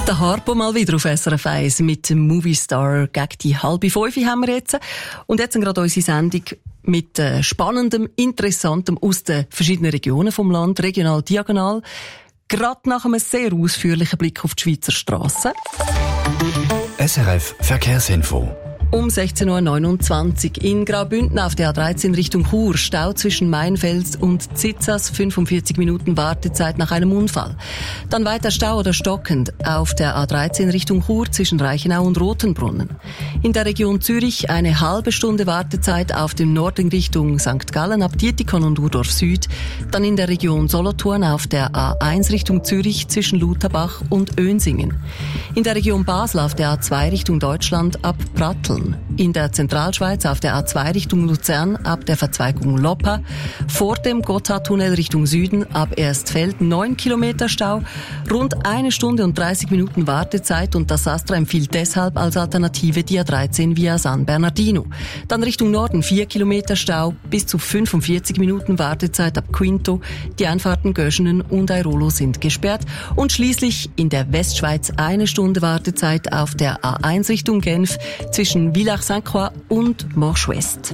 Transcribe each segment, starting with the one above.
Der Harpo mal wieder auf SRF 1 mit dem Movistar gegen die 4:30 haben wir jetzt. Und jetzt gerade unsere Sendung mit Spannendem, Interessantem aus den verschiedenen Regionen vom Land, regional, diagonal. Gerade nach einem sehr ausführlichen Blick auf die Schweizer Strassen. SRF Verkehrsinfo. Um 16.29 Uhr in Graubünden auf der A13 Richtung Chur, Stau zwischen Mainfels und Zitzas, 45 Minuten Wartezeit nach einem Unfall. Dann weiter Stau oder stockend auf der A13 Richtung Chur zwischen Reichenau und Rotenbrunnen. In der Region Zürich eine halbe Stunde Wartezeit auf dem Norden Richtung St. Gallen ab Dietikon und Urdorf Süd. Dann in der Region Solothurn auf der A1 Richtung Zürich zwischen Lutherbach und Önsingen. In der Region Basel auf der A2 Richtung Deutschland ab Pratteln. In der Zentralschweiz auf der A2 Richtung Luzern ab der Verzweigung Loppa. Vor dem Gotthardtunnel Richtung Süden ab Erstfeld 9 Kilometer Stau. Rund 1 Stunde und 30 Minuten Wartezeit und das ASTRA empfiehlt deshalb als Alternative die A13 via San Bernardino. Dann Richtung Norden 4 Kilometer Stau, bis zu 45 Minuten Wartezeit ab Quinto. Die Einfahrten Göschenen und Airolo sind gesperrt. Und schließlich in der Westschweiz 1 Stunde Wartezeit auf der A1 Richtung Genf zwischen Villars-Saint-Croix und Morsch-West.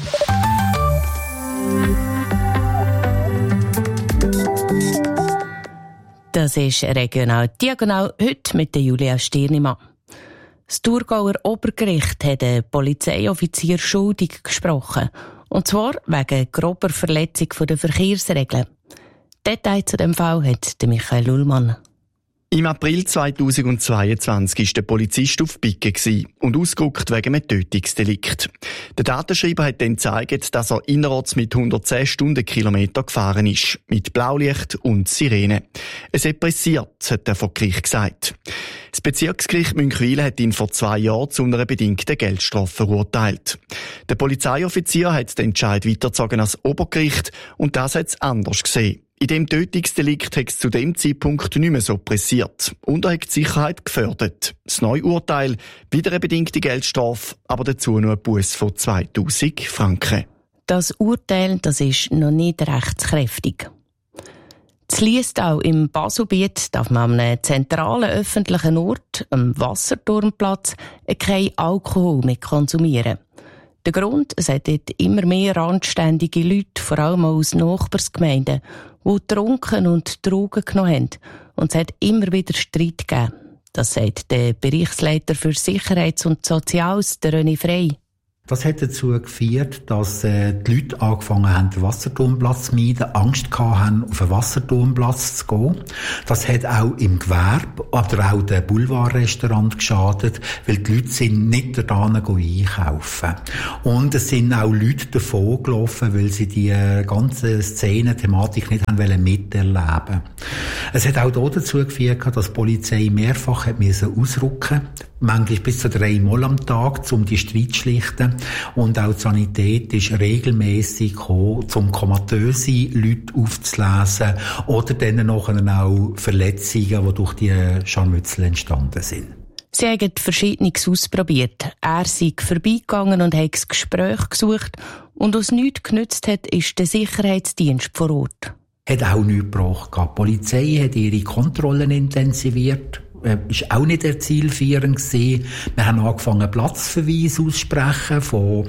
Das ist regional diagonal heute mit der Julia Stirnimann. Das Thurgauer Obergericht hat einen Polizeioffizier schuldig gesprochen. Und zwar wegen grober Verletzung der Verkehrsregeln. Details zu dem Fall hat Michael Ullmann. Im April 2022 war der Polizist auf Picke und ausgerückt wegen einem Tötungsdelikt. Der Datenschreiber hat dann gezeigt, dass er innerorts mit 110 Stundenkilometer gefahren ist, mit Blaulicht und Sirene. Es hat pressiert, hat er vor Gericht gesagt. Das Bezirksgericht Münckwil hat ihn vor 2 Jahren zu einer bedingten Geldstrafe verurteilt. Der Polizeioffizier hat den Entscheid weitergezogen als Obergericht und das hat es anders gesehen. In dem Tötungsdelikt hat es zu dem Zeitpunkt nicht mehr so pressiert und er hat die Sicherheit gefördert. Das neue Urteil, wieder eine bedingte Geldstrafe, aber dazu nur ein Buß von 2000 Franken. Das Urteil, das ist noch nicht rechtskräftig. In Liestal im Baselbiet darf man an einem zentralen öffentlichen Ort, am Wasserturmplatz, kein Alkohol mehr konsumieren. Der Grund, es hat dort immer mehr randständige Leute, vor allem aus Nachbarsgemeinden, die getrunken und Drogen genommen haben. Und es hat immer wieder Streit gegeben. Das sagt der Bereichsleiter für Sicherheits- und Soziales, der René Frey. Das hat dazu geführt, dass die Leute angefangen haben, den Wasserturmplatz zu meiden, Angst hatten, auf den Wasserturmplatz zu gehen. Das hat auch im Gewerbe oder auch den Boulevardrestaurant geschadet, weil die Leute sind nicht dorthin einkaufen. Und es sind auch Leute davon gelaufen, weil sie die ganze Szene-Thematik nicht haben miterleben. Es hat auch dazu geführt, dass die Polizei mehrfach ausrücken musste, manchmal bis zu 3 Mal am Tag, um die Streit zu schlichten. Und auch die Sanität ist regelmässig gekommen, um komatöse Leute aufzulesen oder dann nachher auch Verletzungen, die durch die Scharmützel entstanden sind. Sie haben Verschiedenes ausprobiert. Er sei vorbeigegangen und hat das Gespräch gesucht. Und was nichts genützt hat, ist der Sicherheitsdienst vor Ort. Hat auch nichts gebracht. Die Polizei hat ihre Kontrollen intensiviert. Ist auch nicht zielführend gewesen. Wir haben angefangen, Platzverweise auszusprechen von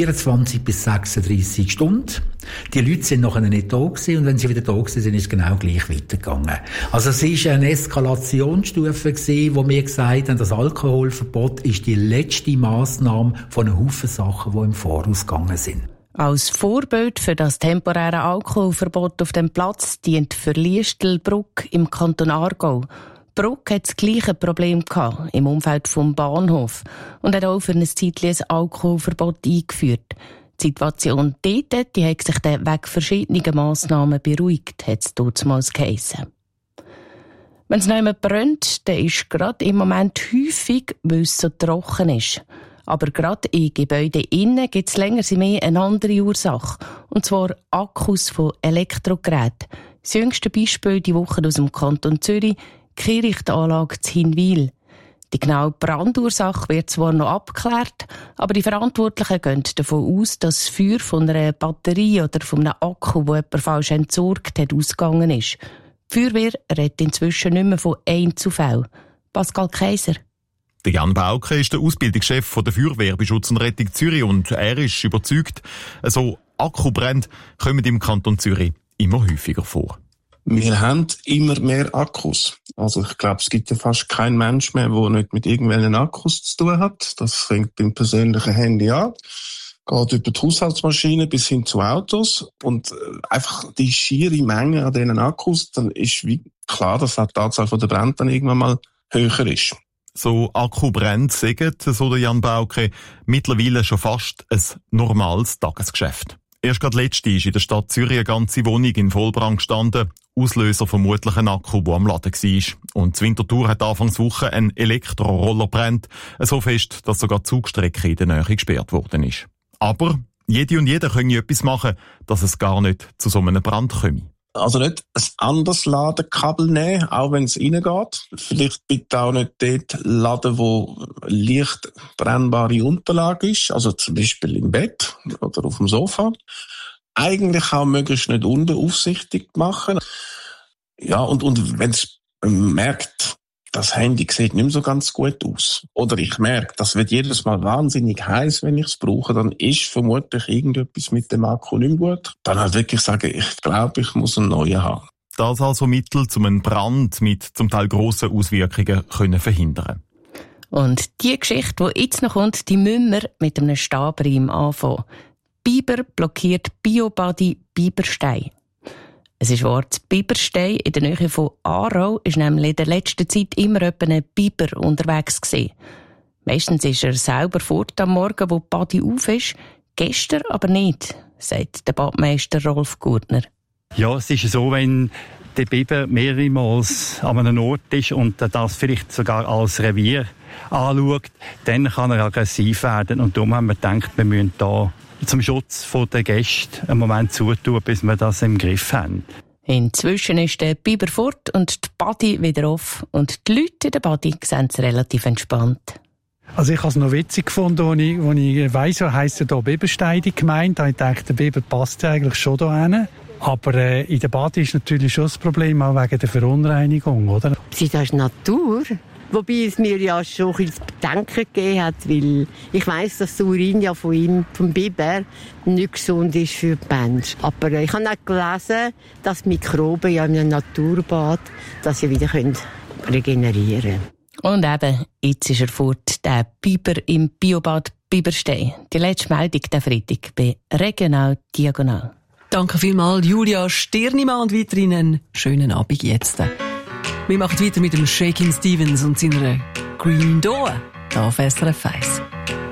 24 bis 36 Stunden. Die Leute sind nachher nicht da gewesen und wenn sie wieder da gewesen sind, ist es genau gleich weitergegangen. Also es ist eine Eskalationsstufe gewesen, wo wir gesagt haben, das Alkoholverbot ist die letzte Massnahme von einem Haufen Sachen, die im Voraus gegangen sind. Als Vorbild für das temporäre Alkoholverbot auf dem Platz dient für Liestelbruck im Kanton Aargau. Bruck hat das gleiche Problem gehabt, im Umfeld vom Bahnhof und hat auch für eine Zeit ein Alkoholverbot eingeführt. Die Situation dort, die hat sich dann wegen verschiedener Massnahmen beruhigt, hat es damals geheissen. Wenn es noch einmal brennt, dann ist gerade im Moment häufig, weil es so trocken ist. Aber gerade in Gebäuden innen gibt es länger mehr eine andere Ursache. Und zwar Akkus von Elektrogeräten. Das jüngste Beispiel die Woche aus dem Kanton Zürich, die Kehrichtanlage zu Hinwil. Die genaue Brandursache wird zwar noch abgeklärt, aber die Verantwortlichen gehen davon aus, dass das Feuer von einer Batterie oder von einem Akku, wo jemand falsch entsorgt hat, ausgegangen ist. Die Feuerwehr redet inzwischen nicht mehr von Einzelfällen. Pascal Kaiser. Der Jan Bauke ist der Ausbildungschef der Feuerwehr bei Schutz und Rettung Zürich und er ist überzeugt, so Akkubrände kommen im Kanton Zürich immer häufiger vor. Wir haben immer mehr Akkus. Also ich glaube, es gibt ja fast keinen Mensch mehr, der nicht mit irgendwelchen Akkus zu tun hat. Das fängt beim persönlichen Handy an, geht über die Haushaltsmaschine bis hin zu Autos. Und einfach die schiere Menge an diesen Akkus, dann ist wie klar, dass auch die Anzahl der Brände dann irgendwann mal höher ist. So Akkubrände sagen, so der Jan Bauke, mittlerweile schon fast ein normales Tagesgeschäft. Erst gerade letzte ist in der Stadt Zürich eine ganze Wohnung in Vollbrand gestanden. Auslöser vermutlich ein Akku, der am Laden war. Und die Winterthur hat Anfangswoche ein Elektroroller brennt, so fest, dass sogar die Zugstrecke in der Nähe gesperrt worden ist. Aber jede und jeder können etwas machen, dass es gar nicht zu so einem Brand komme. Also nicht ein anderes Ladekabel nehmen, auch wenn es reingeht. Vielleicht bitte auch nicht dort laden, wo leicht brennbare Unterlage ist, also zum Beispiel im Bett oder auf dem Sofa. Eigentlich auch möglichst nicht unbeaufsichtigt machen. Ja, und wenn es merkt, das Handy sieht nicht mehr so ganz gut aus. Oder ich merke, das wird jedes Mal wahnsinnig heiß, wenn ich es brauche, dann ist vermutlich irgendetwas mit dem Akku nicht mehr gut. Dann halt wirklich sagen, ich glaube, ich muss einen neuen haben. Das also Mittel, um einen Brand mit zum Teil grossen Auswirkungen können verhindern. Und die Geschichte, die jetzt noch kommt, die müssen wir mit einem Stabreim anfangen. Biber blockiert Biobody Biberstein. Es ist wahr, das Biberstein in der Nähe von Aarau ist nämlich in der letzten Zeit immer ein Biber unterwegs gewesen. Meistens ist er selber fort am Morgen, wo die Body auf ist, gestern aber nicht, sagt der Badmeister Rolf Gurtner. Ja, es ist so, wenn der Biber mehrere Mal an einem Ort ist und das vielleicht sogar als Revier anschaut, dann kann er aggressiv werden. Und darum haben wir gedacht, wir müssen da zum Schutz der Gäste einen Moment zutun, bis wir das im Griff haben. Inzwischen ist der Biber fort und die Body wieder auf. Und die Leute in der Body sehen es relativ entspannt. Also ich habe es noch witzig gefunden, als ich weiss, was heisst hier Biberstein die Gemeinde. Da habe ich gedacht, der Biber passt ja eigentlich schon hier hin. Aber in der Body ist natürlich schon das Problem, auch wegen der Verunreinigung, oder? Das ist Natur. Wobei es mir ja schon ein bisschen zu bedenken gegeben hat, weil ich weiss, dass das Urin ja von ihm, vom Biber, nicht gesund ist für die Menschen. Aber ich habe auch gelesen, dass Mikroben ja in einem Naturbad das ja wieder regenerieren können. Und eben, jetzt ist er fort, der Biber im Biobad Biberstein. Die letzte Meldung der Freitag bei Regional Diagonal. Danke vielmals, Julia Stirnimann, und weiterhin einen schönen Abend jetzt. Wir machen weiter mit dem Shakin' Stevens und seiner Green Door hier auf SRF 1.